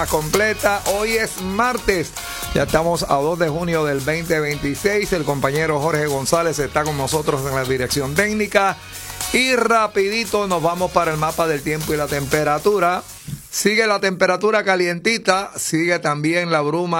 Completa, hoy es martes, ya estamos a 2 de junio del 2026, el compañero Jorge González está con nosotros en la dirección técnica y rapidito nos vamos para el mapa del tiempo y la temperatura. Sigue la temperatura calientita, sigue también la bruma